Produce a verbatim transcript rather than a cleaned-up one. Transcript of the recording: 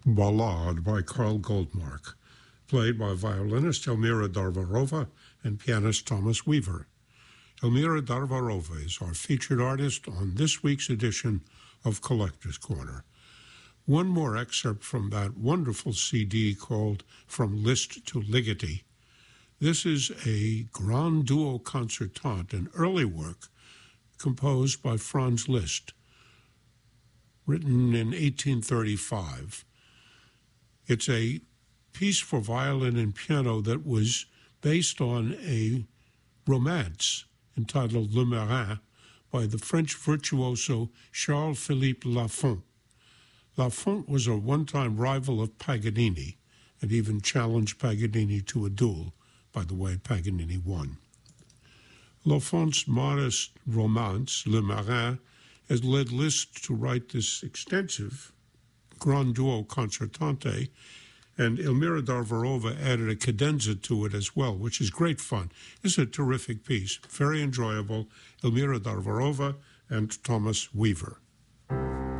Ballade by Karl Goldmark, played by violinist Elmira Darvarova and pianist Thomas Weaver. Elmira Darvarova is our featured artist on this week's edition of Collector's Corner. One more excerpt from that wonderful C D called From Liszt to Ligeti. This is a grand duo concertante, an early work composed by Franz Liszt, written in eighteen thirty-five. It's a piece for violin and piano that was based on a romance entitled Le Marin by the French virtuoso Charles-Philippe Lafont. Lafont was a one-time rival of Paganini and even challenged Paganini to a duel. By the way, Paganini won. Lafont's modest romance, Le Marin, has led Liszt to write this extensive grand duo concertante, and Elmira Darvarova added a cadenza to it as well, which is great fun. It's a terrific piece, very enjoyable. Elmira Darvarova and Thomas Weaver.